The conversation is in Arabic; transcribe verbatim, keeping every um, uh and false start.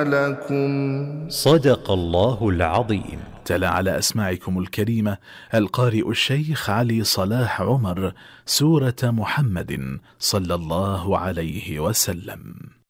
لكم. صدق الله العظيم. تلا على أسماعكم الكريمة القارئ الشيخ علي صلاح عمر سورة محمد صلى الله عليه وسلم.